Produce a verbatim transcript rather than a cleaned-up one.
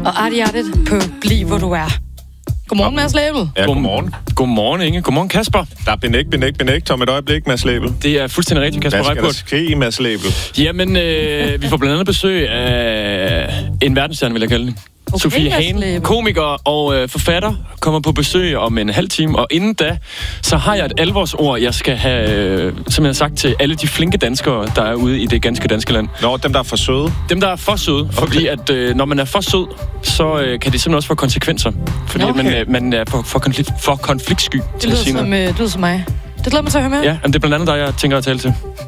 Og Artie Artit på Bliv, hvor du er. Godmorgen, Mads Label. Ja, godmorgen. Godmorgen, Inge. Godmorgen, Kasper. Der er benæk, benæk, benæk. Tom et øjeblik, Mads Label. Det er fuldstændig rigtigt, Kasper Hvad Reippurt. skal der ske, Mads Label? Jamen, øh, vi får blandt andet besøg af en verdensstjerne, vil jeg kalde det. Okay, Sofie Mads Hagen, Label. komiker og øh, forfatter, kommer på besøg om en halv time. Og inden da, så har jeg et alvorsord, jeg skal have, øh, som jeg har sagt til alle de flinke danskere, der er ude i det ganske danske land. Nå, dem der er for søde. Dem, der er for søde. Okay. Fordi at øh, når man er for sød, så øh, kan det simpelthen også få konsekvenser. Fordi Okay. man, øh, man er for, for, konflikt, for konfliktsky. Det lyder som, øh, det lyder som mig. Det glæder mig til at høre med. Ja, men det er blandt andet dig, jeg tænker at tale til.